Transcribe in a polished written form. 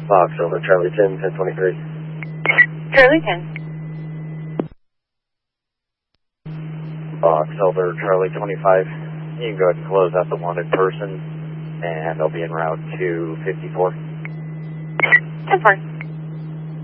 Box over Charlie 10, 1023. Charlie 10. Box over Charlie 25. You can go ahead and close out the wanted person, and they'll be en route to 54. 10-4.